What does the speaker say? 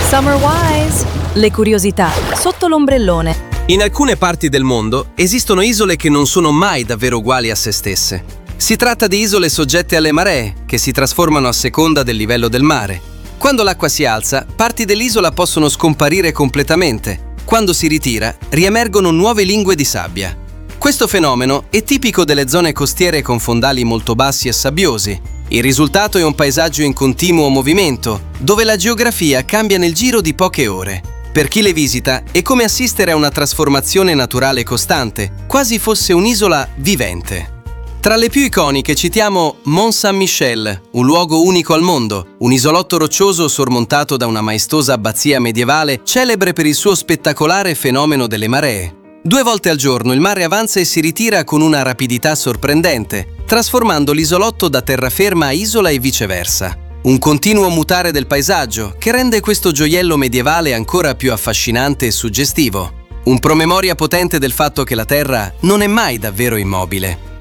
Summer Wise! Le curiosità sotto l'ombrellone. In alcune parti del mondo esistono isole che non sono mai davvero uguali a se stesse. Si tratta di isole soggette alle maree, che si trasformano a seconda del livello del mare. Quando l'acqua si alza, parti dell'isola possono scomparire completamente. Quando si ritira, riemergono nuove lingue di sabbia. Questo fenomeno è tipico delle zone costiere con fondali molto bassi e sabbiosi. Il risultato è un paesaggio in continuo movimento, dove la geografia cambia nel giro di poche ore. Per chi le visita è come assistere a una trasformazione naturale costante, quasi fosse un'isola vivente. Tra le più iconiche citiamo Mont Saint-Michel, un luogo unico al mondo, un isolotto roccioso sormontato da una maestosa abbazia medievale celebre per il suo spettacolare fenomeno delle maree. 2 volte al giorno il mare avanza e si ritira con una rapidità sorprendente, trasformando l'isolotto da terraferma a isola e viceversa. Un continuo mutare del paesaggio che rende questo gioiello medievale ancora più affascinante e suggestivo. Un promemoria potente del fatto che la Terra non è mai davvero immobile.